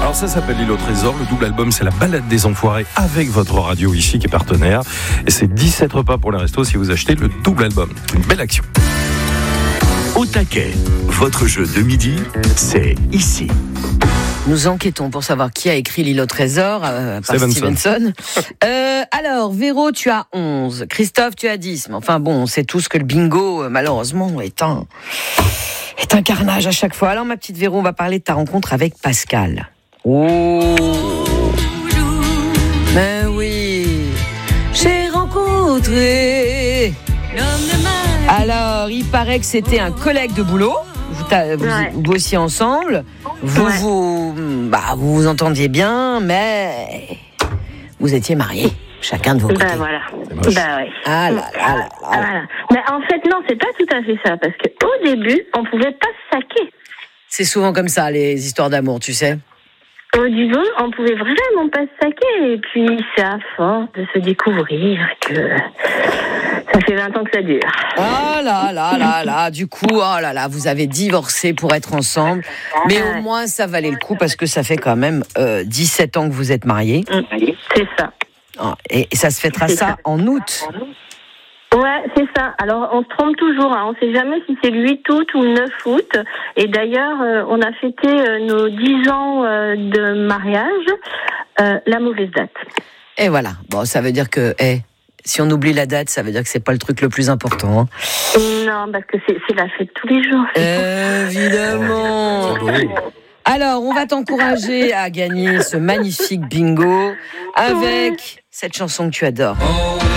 Alors ça s'appelle L'île au trésor. Le double album, c'est la balade des enfoirés avec votre radio ici qui est partenaire. Et c'est 17 repas pour les restos si vous achetez le double album. Une belle action. Au taquet, votre jeu de midi, c'est ici. Nous enquêtons pour savoir qui a écrit L'île au trésor, par Stevenson. Alors, Véro, tu as 11. Christophe, tu as 10. Mais enfin bon, on sait tous que le bingo, malheureusement, est un carnage à chaque fois. Alors, ma petite Véro, on va parler de ta rencontre avec Pascal. Oh, mais oui, j'ai rencontré. Alors, il paraît que c'était un collègue de boulot. Vous bossiez ensemble. Vous vous entendiez bien, mais vous étiez mariés, chacun de vos côtés. Voilà. Ouais. Ah là. Voilà. Mais en fait, non, c'est pas tout à fait ça, parce qu'au début, on pouvait pas se saquer. C'est souvent comme ça, les histoires d'amour, tu sais. Au début, on pouvait vraiment pas se saquer, et puis c'est à force de se découvrir que ça fait 20 ans que ça dure. Oh là, du coup, vous avez divorcé pour être ensemble, mais au moins ça valait le coup parce que ça fait quand même 17 ans que vous êtes mariés. C'est ça. Et ça se fêtera ça en août. Ouais, c'est ça. Alors, on se trompe toujours. On ne sait jamais si c'est le 8 août ou le 9 août. Et d'ailleurs, on a fêté nos 10 ans de mariage, la mauvaise date. Et voilà. Bon, ça veut dire que, si on oublie la date, ça veut dire que c'est pas le truc le plus important. Non, parce que c'est la fête tous les jours. Évidemment. Alors, on va t'encourager à gagner ce magnifique bingo avec cette chanson que tu adores.